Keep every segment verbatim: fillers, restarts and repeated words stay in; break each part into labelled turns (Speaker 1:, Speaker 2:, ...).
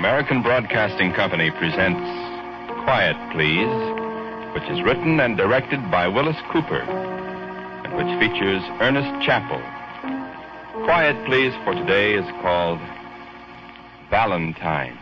Speaker 1: American Broadcasting Company presents Quiet Please, which is written and directed by Willis Cooper, and which features Ernest Chappell. Quiet Please for today is called Valentine.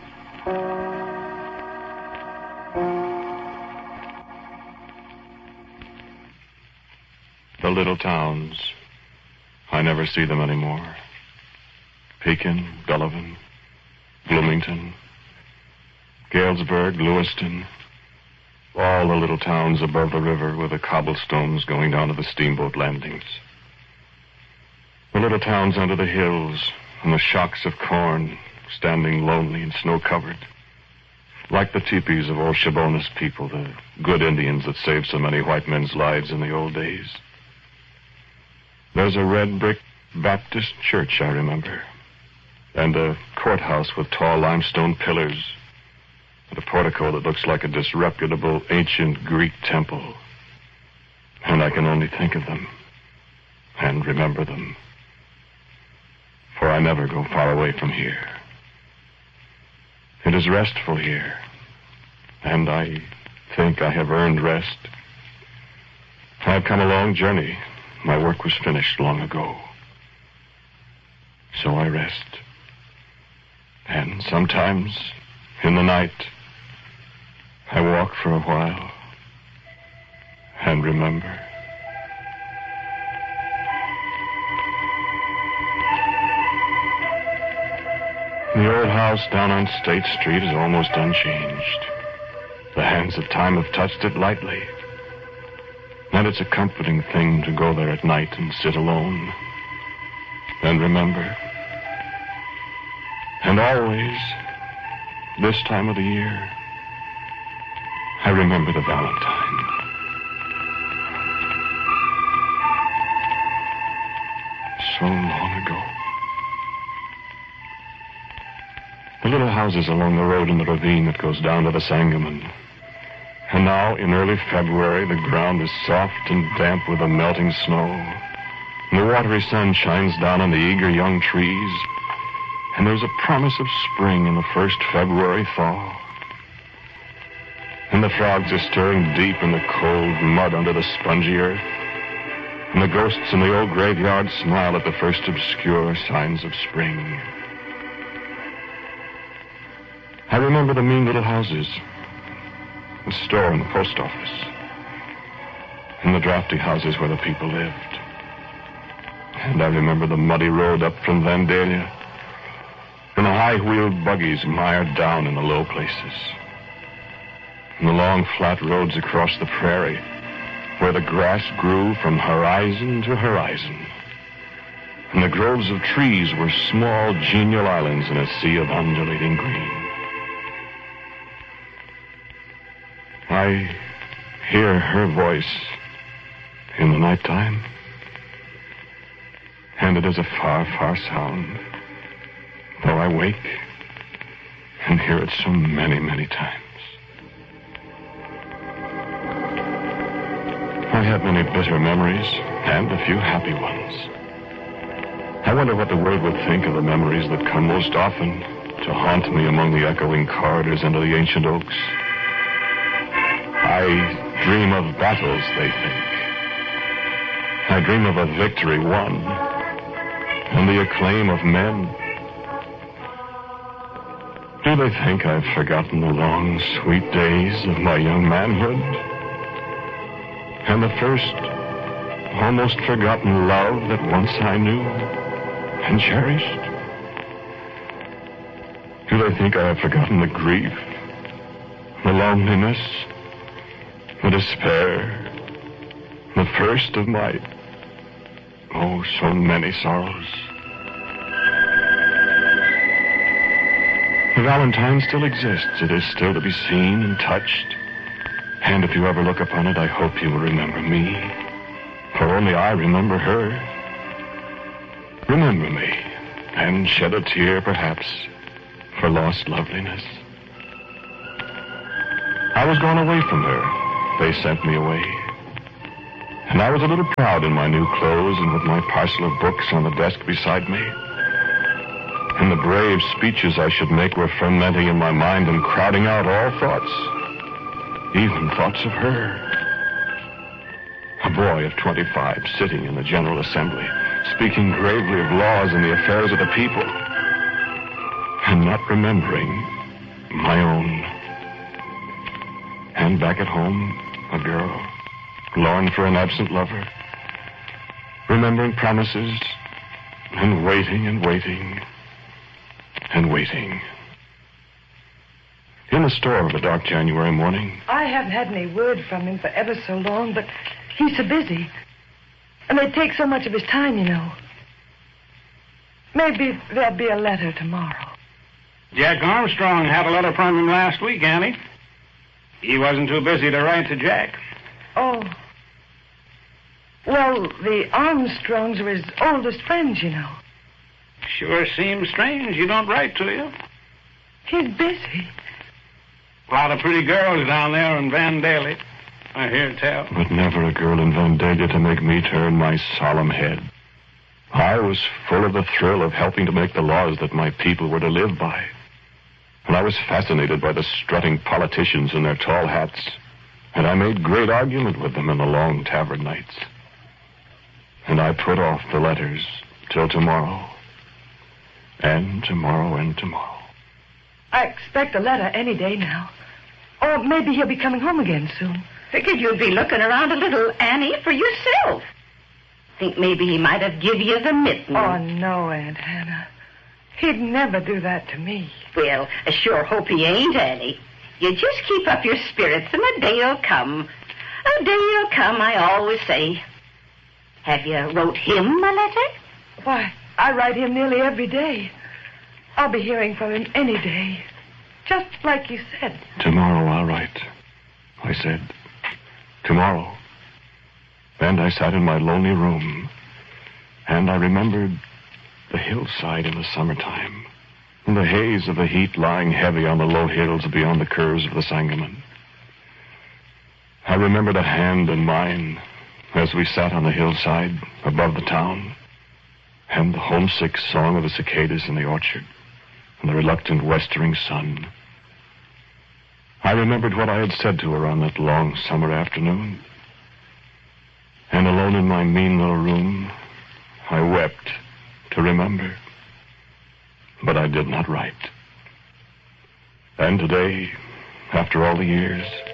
Speaker 2: The little towns. I never see them anymore. Pekin, Delavan, Bloomington, Galesburg, Lewiston. All the little towns above the river with the cobblestones going down to the steamboat landings. The little towns under the hills and the shocks of corn standing lonely and snow-covered. Like the teepees of old Shabona's people, the good Indians that saved so many white men's lives in the old days. There's a red brick Baptist church, I remember, and a courthouse with tall limestone pillars, and a portico that looks like a disreputable ancient Greek temple. And I can only think of them and remember them, for I never go far away from here. It is restful here, and I think I have earned rest. I've come a long journey. My work was finished long ago. So I rest. And sometimes, in the night, I walk for a while and remember. The old house down on State Street is almost unchanged. The hands of time have touched it lightly. And it's a comforting thing to go there at night and sit alone and remember. And always, this time of the year, I remember the Valentine. So long ago. The little houses along the road in the ravine that goes down to the Sangamon. And now, in early February, the ground is soft and damp with the melting snow. And the watery sun shines down on the eager young trees. And there's a promise of spring in the first February thaw. And the frogs are stirring deep in the cold mud under the spongy earth. And the ghosts in the old graveyard smile at the first obscure signs of spring. I remember the mean little houses, the store and the post office, and the drafty houses where the people lived. And I remember the muddy road up from Vandalia, and the high-wheeled buggies mired down in the low places, and the long flat roads across the prairie, where the grass grew from horizon to horizon, and the groves of trees were small, genial islands in a sea of undulating green. I hear her voice in the nighttime, and it is a far, far sound, though I wake and hear it so many, many times. I have many bitter memories and a few happy ones. I wonder what the world would think of the memories that come most often to haunt me among the echoing corridors under the ancient oaks. I dream of battles, they think. I dream of a victory won, and the acclaim of men. Do they think I've forgotten the long, sweet days of my young manhood? And the first, almost forgotten love that once I knew and cherished? Do they think I have forgotten the grief, the loneliness, the despair, the first of my, oh, so many sorrows? The Valentine still exists. It is still to be seen and touched. And if you ever look upon it, I hope you will remember me. For only I remember her. Remember me, and shed a tear, perhaps, for lost loveliness. I was gone away from her. They sent me away. And I was a little proud in my new clothes and with my parcel of books on the desk beside me. And the brave speeches I should make were fermenting in my mind and crowding out all thoughts, even thoughts of her. A boy of twenty-five sitting in the General Assembly, speaking gravely of laws and the affairs of the people, and not remembering my own. And back at home, a girl, longing for an absent lover, remembering promises, and waiting and waiting and waiting. In the store of a dark January morning.
Speaker 3: I haven't had any word from him for ever so long, but he's so busy. And they take so much of his time, you know. Maybe there'll be a letter tomorrow.
Speaker 4: Jack Armstrong had a letter from him last week, Annie. He wasn't too busy to write to Jack.
Speaker 3: Oh. Well, the Armstrongs are his oldest friends, you know.
Speaker 4: Sure seems strange you don't write to you.
Speaker 3: He's busy.
Speaker 4: A lot of pretty girls down there in Vandalia, I hear tell.
Speaker 2: But never a girl in Vandalia to make me turn my solemn head. I was full of the thrill of helping to make the laws that my people were to live by. And I was fascinated by the strutting politicians in their tall hats. And I made great argument with them in the long tavern nights. And I put off the letters till tomorrow. And tomorrow and tomorrow.
Speaker 3: I expect a letter any day now. Or maybe he'll be coming home again soon.
Speaker 5: Figured you'd be looking around a little, Annie, for yourself. Think maybe he might have give you the mitten.
Speaker 3: Oh, no, Aunt Hannah. He'd never do that to me.
Speaker 5: Well, I sure hope he ain't, Annie. You just keep up your spirits and a day'll come. A day'll come, I always say. Have you wrote him a letter?
Speaker 3: Why, I write him nearly every day. I'll be hearing from him any day. Just like you said.
Speaker 2: Tomorrow I'll write, I said. Tomorrow. And I sat in my lonely room, and I remembered the hillside in the summertime, and the haze of the heat lying heavy on the low hills beyond the curves of the Sangamon. I remembered a hand in mine as we sat on the hillside above the town, and the homesick song of the cicadas in the orchard, and the reluctant westering sun. I remembered what I had said to her on that long summer afternoon. And alone in my mean little room, I wept to remember. But I did not write. And today, after all the years,